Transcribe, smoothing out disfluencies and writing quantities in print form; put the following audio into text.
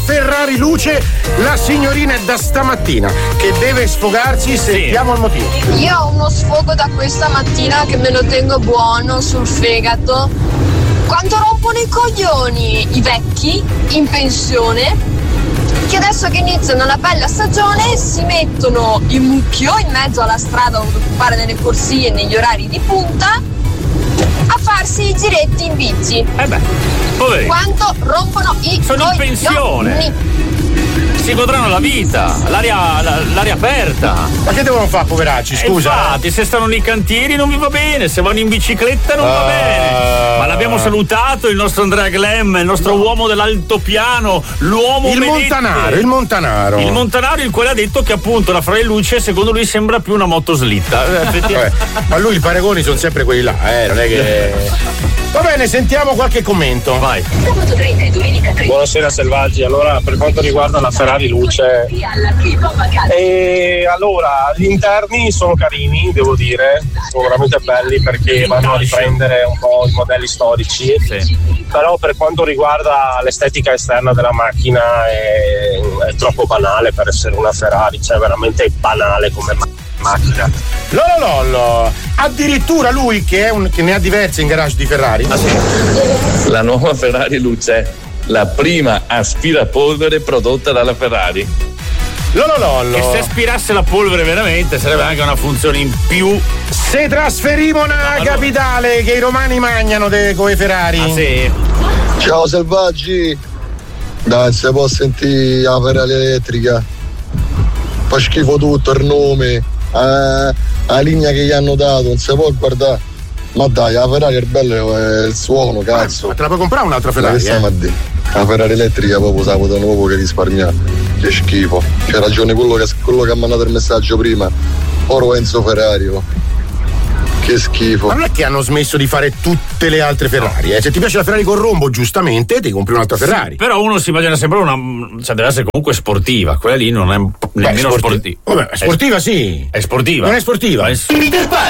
Ferrari luce, la signorina è da stamattina che deve sfogarsi, sentiamo il motivo. Io ho uno sfogo da questa mattina che me lo tengo buono sul fegato. Quando rompono i coglioni i vecchi in pensione, che adesso che iniziano la bella stagione si mettono in mucchio in mezzo alla strada ad occupare nelle corsie negli orari di punta a farsi i giretti in bici. Poveri. Quando rompono i sono in pensione. Si godranno la vita, l'aria aperta. Ma che devono fare, poveracci, scusa? Infatti, se stanno nei cantieri non vi va bene, se vanno in bicicletta non va bene. Ma l'abbiamo salutato il nostro Andrea Glemm, il nostro uomo dell'altopiano, l'uomo il Montanaro. Il Montanaro, il quale ha detto che appunto la Ferrari luce secondo lui sembra più una motoslitta. Ma lui i paragoni sono sempre quelli là, non è che. Va bene, sentiamo qualche commento. Vai. Buonasera selvaggi. Allora, per quanto riguarda la Ferrari luce, allora gli interni sono carini, devo dire, sono veramente belli perché vanno a riprendere un po' i modelli storici. Però per quanto riguarda l'estetica esterna della macchina è troppo banale per essere una Ferrari, cioè veramente banale come macchina. Lololollo, addirittura lui che ne ha diverse in garage di Ferrari. La nuova Ferrari luce, la prima aspirapolvere prodotta dalla Ferrari. Lololollo. E se aspirasse la polvere veramente sarebbe anche una funzione in più. Se trasferimo una capitale che i romani mangiano con i Ferrari. Ciao selvaggi. Dai, se può sentire la Ferrari elettrica. Fa schifo tutto, il nome, la linea che gli hanno dato, non si può guardare. Ma dai, la Ferrari è bello, è il suono, cazzo. Ma te la puoi comprare un'altra Ferrari? La Ferrari elettrica proprio sa potevano proprio che risparmiare. Che schifo. C'ha ragione quello che ha mandato il messaggio prima. Oro Enzo Ferrari. Che schifo. Ma non è che hanno smesso di fare tutte le altre Ferrari, Se ti piace la Ferrari con rombo, giustamente ti compri un'altra Ferrari. Sì, però uno si immagina sempre deve essere comunque sportiva. Quella lì non è nemmeno sportiva. Vabbè, sportiva sì. È sportiva. Non è sportiva.